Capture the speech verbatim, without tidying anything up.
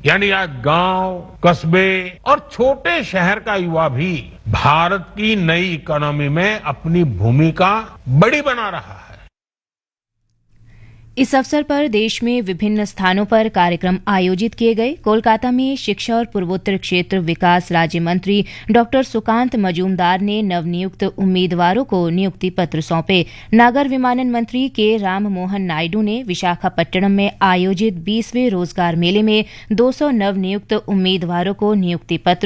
यानी आज गांव, कस्बे और छोटे शहर का युवा भी भारत की नई इकोनॉमी में अपनी भूमिका बड़ी बना रहा है। इस अवसर पर देश में विभिन्न स्थानों पर कार्यक्रम आयोजित किए गए। कोलकाता में शिक्षा और पूर्वोत्तर क्षेत्र विकास राज्य मंत्री डॉक्टर सुकांत मजूमदार ने नवनियुक्त उम्मीदवारों को नियुक्ति पत्र सौंपे। नागर विमानन मंत्री के राम मोहन नायडू ने विशाखापट्टनम में आयोजित बीसवें रोजगार मेले में दो सौ नवनियुक्त उम्मीदवारों को नियुक्ति पत्र